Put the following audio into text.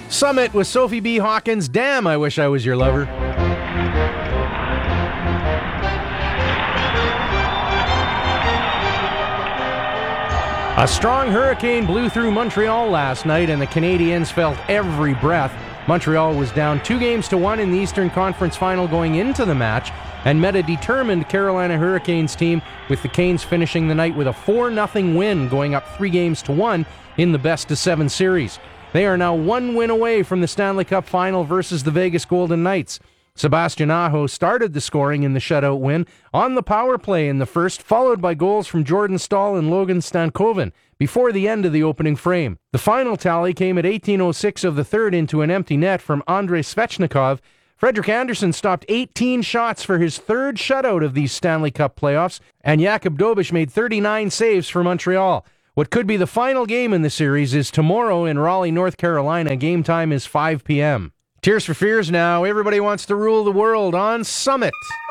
Summit with Sophie B. Hawkins. Damn, I wish I was your lover. A strong hurricane blew through Montreal last night, and the Canadiens felt every breath. Montreal was down 2-1 in the Eastern Conference Final going into the match and met a determined Carolina Hurricanes team, with the Canes finishing the night with a 4-0 win, going up 3-1 in the best-of-7 series. They are now 1 win away from the Stanley Cup Final versus the Vegas Golden Knights. Sebastian Aho started the scoring in the shutout win on the power play in the first, followed by goals from Jordan Staal and Logan Stankoven before the end of the opening frame. The final tally came at 18:06 of the third into an empty net from Andrei Svechnikov. Frederik Andersen stopped 18 shots for his third shutout of these Stanley Cup playoffs, and Jakub Dobeš made 39 saves for Montreal. What could be the final game in the series is tomorrow in Raleigh, North Carolina. Game time is 5 p.m. Tears for Fears now. Everybody wants to rule the world on Summit.